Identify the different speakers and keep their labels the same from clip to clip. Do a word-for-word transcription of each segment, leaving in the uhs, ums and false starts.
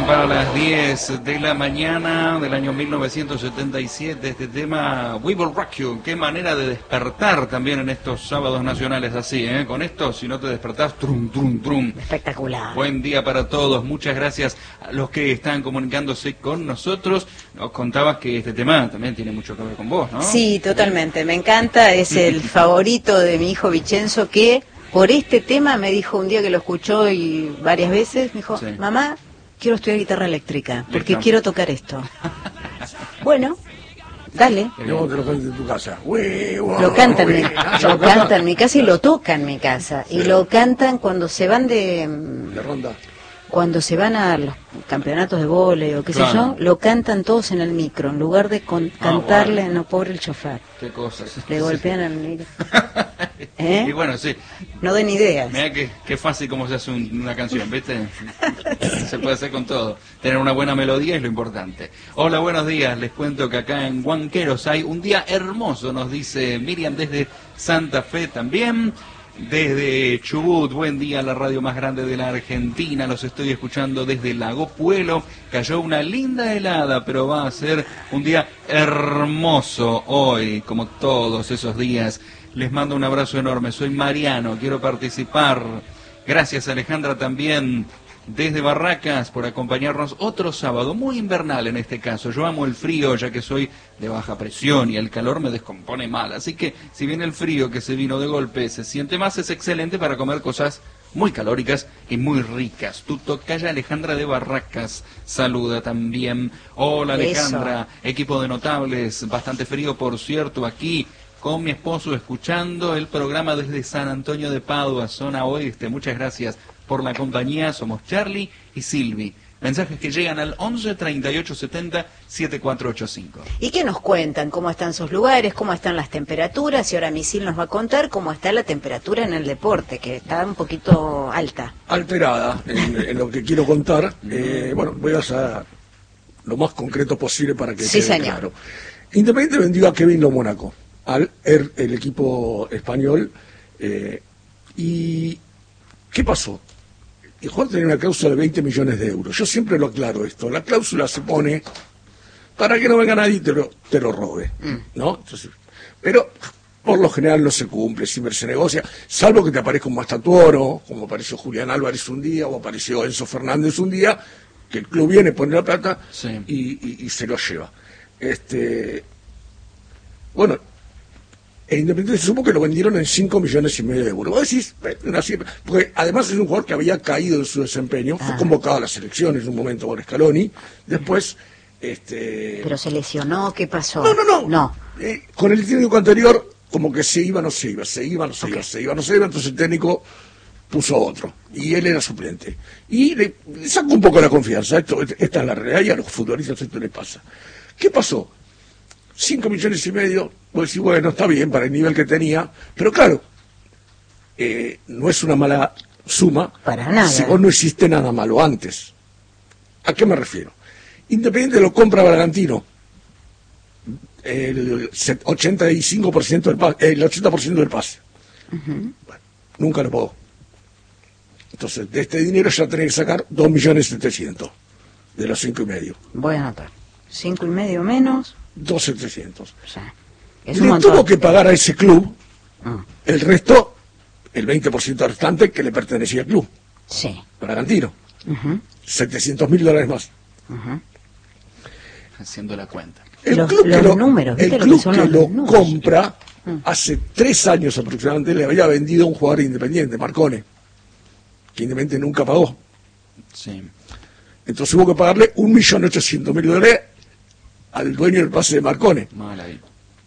Speaker 1: pasan para las diez de la mañana del año mil novecientos setenta y siete. Este tema, We Will Rock You. Qué manera de despertar también en estos sábados nacionales así, ¿eh? Con esto, si no te despertás, trum, trum, trum.
Speaker 2: Espectacular.
Speaker 1: Buen día para todos. Muchas gracias a los que están comunicándose con nosotros. Nos contabas que este tema también tiene mucho que ver con vos, ¿no?
Speaker 2: Sí, totalmente. Me encanta. Es el favorito de mi hijo Vicenzo, que por este tema me dijo un día que lo escuchó y varias veces, me dijo, sí, mamá, quiero estudiar guitarra eléctrica, porque quiero tocar esto. Bueno, dale.
Speaker 3: Y luego te lo cantas en tu casa. Uy, wow,
Speaker 2: lo cantan,
Speaker 3: uy,
Speaker 2: mi, lo cantan en mi casa y lo tocan en mi casa. Sí. Y lo cantan cuando se van de...
Speaker 3: de ronda.
Speaker 2: Cuando se van a los campeonatos de vóley o qué
Speaker 1: Claro.
Speaker 2: sé yo, lo cantan todos en el micro, en lugar de con,
Speaker 1: Ah,
Speaker 2: cantarle,
Speaker 1: bueno.
Speaker 2: no, pobre el chofer.
Speaker 1: Qué cosas.
Speaker 2: Le golpean al micro. ¿Eh?
Speaker 1: Y bueno, sí.
Speaker 2: No den ideas.
Speaker 1: Mira que, que fácil como se hace un- una canción, ¿viste? Se puede hacer con todo. Tener una buena melodía es lo importante. Hola, buenos días. Les cuento que acá en Huanqueros hay un día hermoso, nos dice Miriam desde Santa Fe también. Desde Chubut, buen día, la radio más grande de la Argentina. Los estoy escuchando desde Lago Puelo. Cayó una linda helada, pero va a ser un día hermoso hoy, como todos esos días. Les mando un abrazo enorme. Soy Mariano, quiero participar. Gracias, Alejandra, también desde Barracas por acompañarnos otro sábado, muy invernal en este caso. Yo amo el frío, ya que soy de baja presión y el calor me descompone mal. Así que si bien el frío que se vino de golpe se siente más, es excelente para comer cosas muy calóricas y muy ricas. Tu tocaya Alejandra de Barracas saluda también. Hola, Alejandra, eso. Equipo de notables, bastante frío por cierto aquí, con mi esposo escuchando el programa desde San Antonio de Padua, zona oeste. Muchas gracias por la compañía. Somos Charlie y Silvi. Mensajes que llegan al once treinta y ocho setenta setenta y cuatro ochenta y cinco.
Speaker 2: ¿Y qué nos cuentan? ¿Cómo están sus lugares? ¿Cómo están las temperaturas? Y ahora Misil nos va a contar cómo está la temperatura en el deporte, que está un poquito alta.
Speaker 3: Alterada en, en lo que quiero contar. Eh, bueno, voy a ser lo más concreto posible para que
Speaker 2: sí,
Speaker 3: quede
Speaker 2: señor.
Speaker 3: claro. Independiente vendió a Kevin Lo Mónaco, al el, el equipo español. Eh, ¿Y qué pasó? El jugador tenía una cláusula de veinte millones de euros. Yo siempre lo aclaro esto. La cláusula se pone para que no venga nadie y te lo, te lo robe, ¿no? Entonces, pero por lo general no se cumple, siempre se negocia, salvo que te aparezca un Mastatuoro, como apareció Julián Álvarez un día, o apareció Enzo Fernández un día, que el club viene, pone la plata
Speaker 1: sí.
Speaker 3: y, y, y se lo lleva. Este, bueno, el Independiente se supo que lo vendieron en cinco millones y medio de euros. Vos decís, una cifra, porque además es un jugador que había caído en su desempeño, ah. fue convocado a la selección en un momento por Scaloni, después... Este...
Speaker 2: ¿Pero se lesionó? ¿Qué pasó?
Speaker 3: No, no, no.
Speaker 2: no.
Speaker 3: Eh, con el técnico anterior, como que se iba, no se iba, se iba, no se
Speaker 2: okay.
Speaker 3: iba, se iba, no se iba, entonces el técnico puso otro, y él era suplente. Y le, le sacó un poco la confianza, esto, esta es la realidad, y a los futbolistas esto les pasa. ¿Qué pasó? Cinco millones y medio, pues sí, bueno, está bien para el nivel que tenía, pero claro, eh, no es una mala suma.
Speaker 2: Para nada.
Speaker 3: Si vos no hiciste nada malo antes. ¿A qué me refiero? Independiente lo compra Bragantino, el ochenta y cinco por ciento del pase, el ochenta por ciento del pase. Uh-huh. Bueno, nunca lo pagó. Entonces, de este dinero ya tenés que sacar dos millones setecientos de los cinco y medio.
Speaker 2: Voy a anotar. Cinco y medio menos.
Speaker 3: Dos setecientos.
Speaker 2: O sea, es
Speaker 3: Le
Speaker 2: un montón.
Speaker 3: tuvo que pagar a ese club
Speaker 2: uh.
Speaker 3: el resto, el veinte por ciento restante que le pertenecía al club.
Speaker 2: Sí.
Speaker 3: Bragantino.
Speaker 2: Uh-huh.
Speaker 3: setecientos mil dólares más.
Speaker 2: Uh-huh.
Speaker 1: Haciendo la cuenta.
Speaker 3: El
Speaker 2: los,
Speaker 3: club
Speaker 2: los
Speaker 3: que lo,
Speaker 2: números,
Speaker 3: el
Speaker 2: lo
Speaker 3: club
Speaker 2: que,
Speaker 3: que
Speaker 2: los
Speaker 3: lo
Speaker 2: números?
Speaker 3: compra
Speaker 2: mm.
Speaker 3: hace tres años aproximadamente le había vendido a un jugador independiente, Marcone, que Independiente nunca pagó.
Speaker 1: Sí.
Speaker 3: Entonces hubo que pagarle un millón ochocientos mil dólares al dueño del pase de Marcone.
Speaker 1: Mala ahí.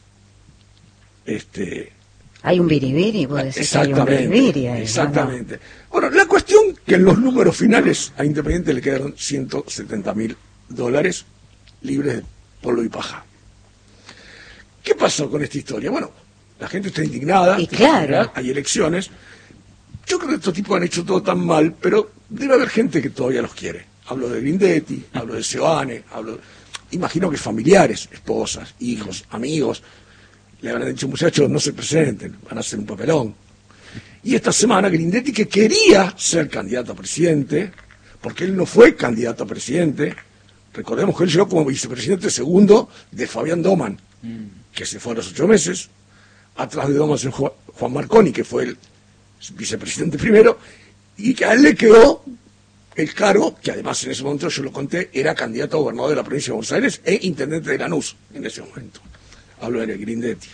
Speaker 3: Este,
Speaker 2: hay un biribiri, vos decís.
Speaker 3: exactamente,
Speaker 2: hay un biribiri ahí,
Speaker 3: exactamente.
Speaker 2: ¿no?
Speaker 3: Bueno, la cuestión que en los números finales a Independiente le quedaron ciento setenta mil dólares libres de polvo y paja. ¿Qué pasó con esta historia? Bueno, la gente está indignada,
Speaker 2: y claro,
Speaker 3: hay elecciones. Yo creo que estos tipos han hecho todo tan mal, pero debe haber gente que todavía los quiere. Hablo de Grindetti, hablo de Seoane, hablo, imagino que familiares, esposas, hijos, amigos, le habrán dicho, muchachos, no se presenten, van a hacer un papelón. Y esta semana Grindetti, que quería ser candidato a presidente, porque él no fue candidato a presidente. Recordemos que él llegó como vicepresidente segundo de Fabián Doman, mm. que se fue a los ocho meses. Atrás de Doman se fue Juan Marconi, que fue el vicepresidente primero, y que a él le quedó el cargo, que además en ese momento, yo lo conté, era candidato a gobernador de la provincia de Buenos Aires e intendente de Lanús en ese momento. Hablo de Grindetti.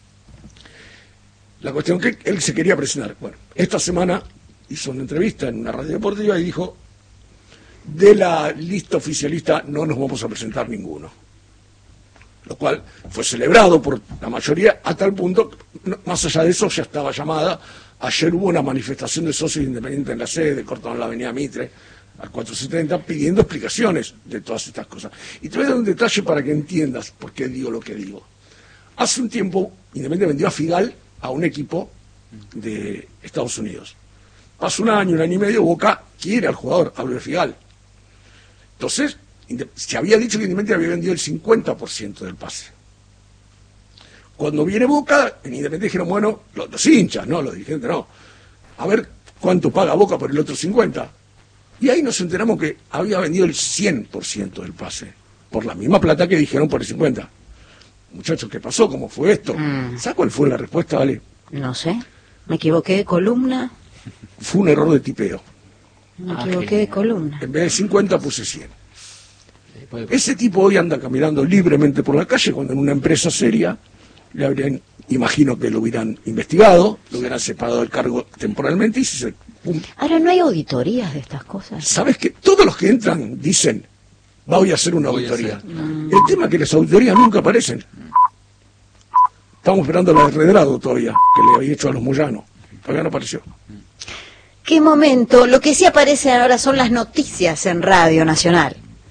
Speaker 3: La cuestión que él se quería presionar. Bueno, esta semana hizo una entrevista en una radio deportiva y dijo: de la lista oficialista no nos vamos a presentar ninguno. Lo cual fue celebrado por la mayoría a tal punto, más allá de eso ya estaba llamada. Ayer hubo una manifestación de socios independientes en la sede, cortaron la avenida Mitre al cuatrocientos setenta, pidiendo explicaciones de todas estas cosas. Y te voy a dar un detalle para que entiendas por qué digo lo que digo. Hace un tiempo, Independiente vendió a Figal a un equipo de Estados Unidos. Pasó un año, un año y medio, Boca quiere al jugador, hablo de Figal. Entonces, se había dicho que Independiente había vendido el cincuenta por ciento del pase. Cuando viene Boca, en Independiente dijeron, bueno, los, los hinchas, no, los dirigentes no, a ver cuánto paga Boca por el otro cincuenta. Y ahí nos enteramos que había vendido el cien por ciento del pase, por la misma plata que dijeron por el cincuenta. Muchachos, ¿qué pasó? ¿Cómo fue esto? Mm. ¿Sabes cuál fue la respuesta, Ale?
Speaker 2: No sé, me equivoqué de columna.
Speaker 3: Fue un error de tipeo.
Speaker 2: Me ah, equivoqué genial. de columna.
Speaker 3: En vez de cincuenta puse cien. Ese tipo hoy anda caminando libremente por la calle cuando en una empresa seria le habrían, imagino que lo hubieran investigado, lo hubieran separado del cargo temporalmente y se... Pum.
Speaker 2: Ahora, ¿no hay auditorías de estas cosas?
Speaker 3: ¿Sabes qué? Todos los que entran dicen, voy a hacer una voy auditoría. Mm. El tema es que las auditorías nunca aparecen. Estamos esperando la de Redrado todavía, que le había hecho a los Moyano. Todavía no apareció.
Speaker 2: ¿Qué momento? Lo que sí aparece ahora son las noticias en Radio Nacional.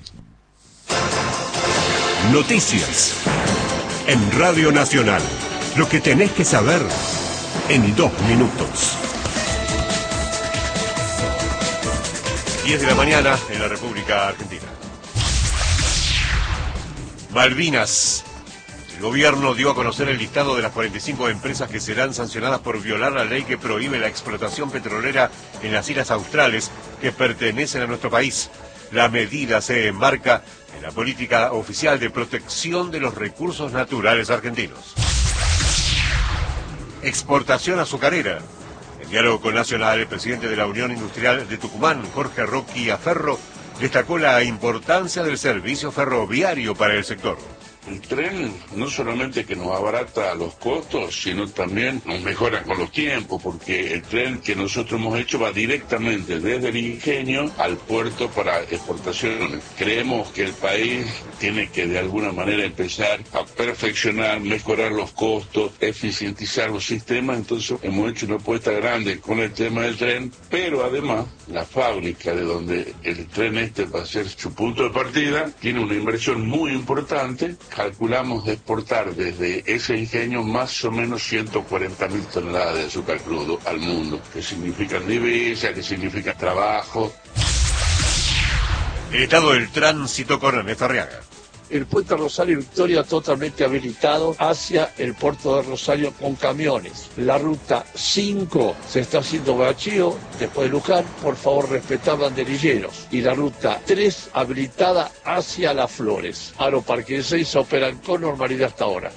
Speaker 4: Noticias en Radio Nacional. Lo que tenés que saber en dos minutos. diez de la mañana en la República Argentina. Malvinas. El gobierno dio a conocer el listado de las cuarenta y cinco empresas que serán sancionadas por violar la ley que prohíbe la explotación petrolera en las islas australes que pertenecen a nuestro país. La medida se enmarca en la política oficial de protección de los recursos naturales argentinos. Exportación azucarera. En diálogo con Nacional, el presidente de la Unión Industrial de Tucumán, Jorge Rocky Aferro, destacó la importancia del servicio ferroviario para el sector.
Speaker 5: El tren no solamente que nos abarata los costos, sino también nos mejora con los tiempos, porque el tren que nosotros hemos hecho va directamente desde el ingenio al puerto para exportaciones. Creemos que el país tiene que de alguna manera empezar a perfeccionar, mejorar los costos, eficientizar los sistemas, entonces hemos hecho una apuesta grande con el tema del tren, pero además la fábrica de donde el tren este va a ser su punto de partida tiene una inversión muy importante. Calculamos de exportar desde ese ingenio más o menos ciento cuarenta mil toneladas de azúcar crudo al mundo, que significan divisas, que significan trabajo.
Speaker 4: El estado del tránsito con Ernesto Arriaga.
Speaker 6: El puente Rosario Victoria totalmente habilitado hacia el puerto de Rosario con camiones. La ruta cinco se está haciendo bacheo después de Luján, por favor respetar banderilleros. Y la ruta tres habilitada hacia Las Flores. Aeroparque seis operan con normalidad hasta ahora.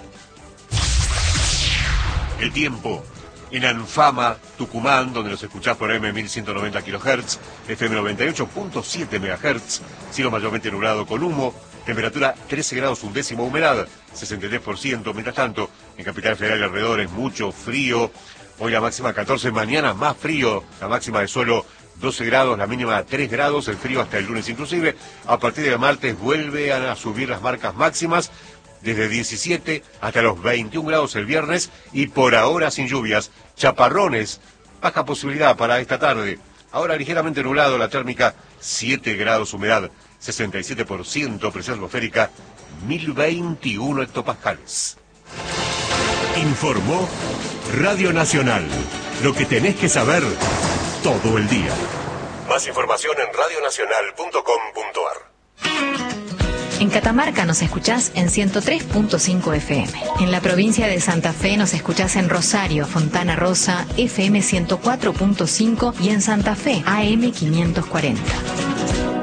Speaker 4: El tiempo. En Anfama, Tucumán, donde nos escuchás por M mil ciento noventa kilohertz, F M noventa y ocho punto siete megahertz, cielo mayormente nublado con humo, temperatura trece grados un décimo, humedad sesenta y tres por ciento. Mientras tanto, en Capital Federal y alrededores, mucho frío. Hoy la máxima catorce, mañana más frío, la máxima de solo doce grados, la mínima tres grados, el frío hasta el lunes inclusive. A partir del martes vuelven a subir las marcas máximas, desde diecisiete hasta los veintiún grados el viernes, y por ahora sin lluvias, chaparrones, baja posibilidad para esta tarde. Ahora ligeramente nublado, la térmica siete grados, humedad sesenta y siete por ciento, presión atmosférica mil veintiuno hectopascales. Informó Radio Nacional. Lo que tenés que saber todo el día. Más información en radio nacional punto com punto ar.
Speaker 7: En Catamarca nos escuchás en ciento tres punto cinco F M. En la provincia de Santa Fe nos escuchás en Rosario, Fontana Rosa, F M ciento cuatro punto cinco y en Santa Fe, A M quinientos cuarenta.